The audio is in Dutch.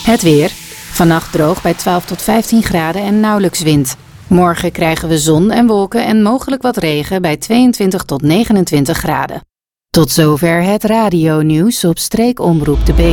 Het weer. Vannacht droog bij 12 tot 15 graden en nauwelijks wind. Morgen krijgen we zon en wolken en mogelijk wat regen bij 22 tot 29 graden. Tot zover het radionieuws op Streekomroep de Betuwe.